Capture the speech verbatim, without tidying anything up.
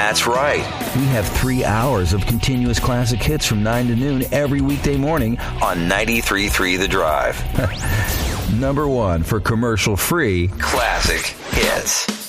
That's right. We have three hours of continuous classic hits from nine to noon every weekday morning On ninety-three point three The Drive. Number one for commercial-free Classic hits.